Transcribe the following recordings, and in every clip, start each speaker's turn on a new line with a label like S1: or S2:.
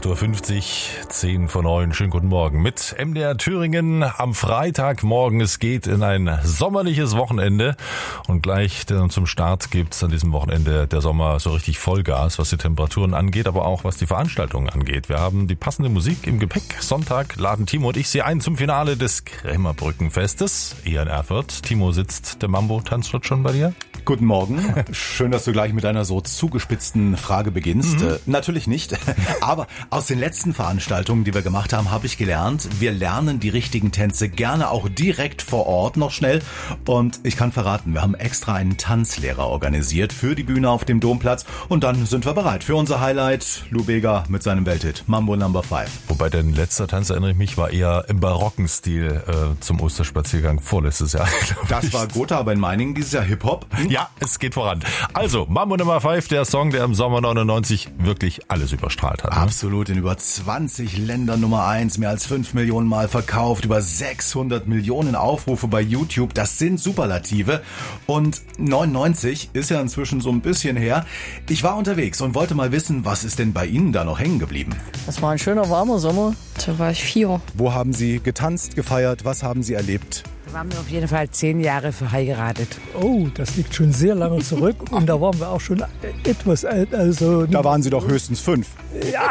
S1: 8.50 Uhr, 10 vor 9. Schönen guten Morgen mit MDR Thüringen am Freitagmorgen. Es geht in ein sommerliches Wochenende und gleich zum Start gibt's an diesem Wochenende der Sommer so richtig Vollgas, was die Temperaturen angeht, aber auch was die Veranstaltungen angeht. Wir haben die passende Musik im Gepäck. Sonntag laden Timo und ich Sie ein zum Finale des Krämerbrückenfestes hier in Erfurt. Timo, sitzt der Mambo-Tanzschritt schon bei dir?
S2: Guten Morgen. Schön, dass du gleich mit einer so zugespitzten Frage beginnst. Natürlich nicht. Aber aus den letzten Veranstaltungen, die wir gemacht haben, habe ich gelernt, wir lernen die richtigen Tänze gerne auch direkt vor Ort noch schnell. Und ich kann verraten, wir haben extra einen Tanzlehrer organisiert für die Bühne auf dem Domplatz. Und dann sind wir bereit für unser Highlight. Lou Bega mit seinem Welthit Mambo No. 5.
S1: Wobei dein letzter Tanz, erinnere ich mich, war eher im barocken Stil zum Osterspaziergang vorletztes Jahr.
S2: Das war Gotha, aber in Meiningen dieses Jahr Hip-Hop.
S1: Ja, es geht voran. Also, Mambo No. 5, der Song, der im Sommer 99 wirklich alles überstrahlt hat. Ne?
S2: Absolut, in über 20 Ländern Nummer 1, mehr als 5 Millionen Mal verkauft, über 600 Millionen Aufrufe bei YouTube, das sind Superlative. Und 99 ist ja inzwischen so ein bisschen her. Ich war unterwegs und wollte mal wissen, was ist denn bei Ihnen da noch hängen geblieben?
S3: Das war ein schöner, warmer Sommer. Da war ich 4.
S2: Wo haben Sie getanzt, gefeiert, was haben Sie erlebt?
S4: Da waren wir auf jeden Fall 10 Jahre verheiratet.
S5: Oh, das liegt schon sehr lange zurück und da waren wir auch schon etwas alt. Also
S2: da waren Sie doch höchstens 5.
S5: Ja.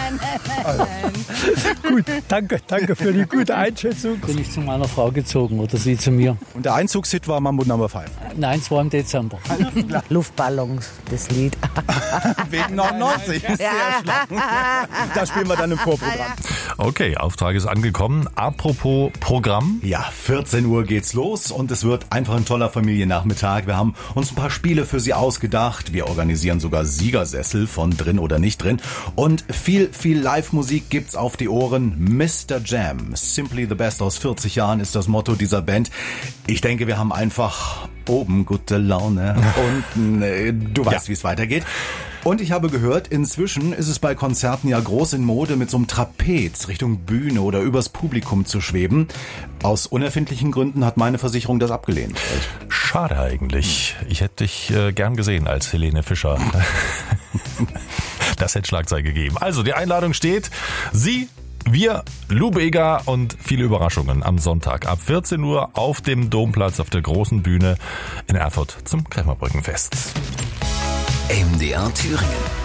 S5: Nein. Gut, danke für die gute Einschätzung.
S6: Bin ich zu meiner Frau gezogen oder sie zu mir.
S2: Und der Einzugshit war Mambo No. 5?
S6: Nein, es war im Dezember.
S4: Luftballons, das Lied.
S2: Wegen 99. Sehr schlank. Das spielen wir dann im Vorprogramm.
S1: Okay, Auftrag ist angekommen. Apropos Programm.
S2: Ja, 14 Uhr geht's los und es wird einfach ein toller Familiennachmittag. Wir haben uns ein paar Spiele für Sie ausgedacht. Wir organisieren sogar Siegersessel von drin oder nicht drin. Und viel Live-Musik gibt's auf die Ohren. Mr. Jam, Simply the Best aus 40 Jahren ist das Motto dieser Band. Ich denke, wir haben einfach oben gute Laune. Unten, du weißt, wie es weitergeht. Und ich habe gehört, inzwischen ist es bei Konzerten ja groß in Mode, mit so einem Trapez Richtung Bühne oder übers Publikum zu schweben. Aus unerfindlichen Gründen hat meine Versicherung das abgelehnt.
S1: Schade eigentlich. Ich hätte dich gern gesehen als Helene Fischer. Das hätte Schlagzeile gegeben. Also, die Einladung steht. Sie, wir, Lou Bega und viele Überraschungen am Sonntag ab 14 Uhr auf dem Domplatz auf der großen Bühne in Erfurt zum Krämerbrückenfest.
S7: MDR Thüringen.